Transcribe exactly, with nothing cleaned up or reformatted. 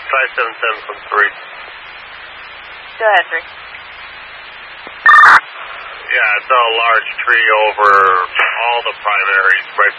five seven seven from three. Go ahead, three. Yeah, I saw a large tree over all the primaries right